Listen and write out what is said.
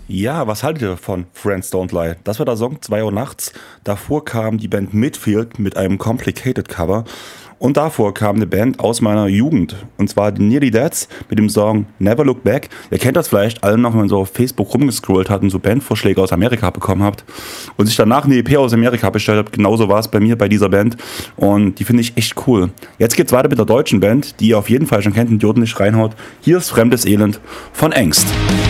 Ja, was haltet ihr von Friends Don't Lie? Das war der Song 2 Uhr nachts. Davor kam die Band Midfield mit einem Complicated Cover. Und davor kam eine Band aus meiner Jugend. Und zwar die Nearly Deads mit dem Song Never Look Back. Ihr kennt das vielleicht alle noch, wenn man so auf Facebook rumgescrollt hat und so Bandvorschläge aus Amerika bekommen habt. Und sich danach eine EP aus Amerika bestellt habt. Genauso war es bei mir bei dieser Band. Und die finde ich echt cool. Jetzt geht's weiter mit der deutschen Band, die ihr auf jeden Fall schon kennt und die nicht reinhaut. Hier ist Fremdes Elend von Ängst.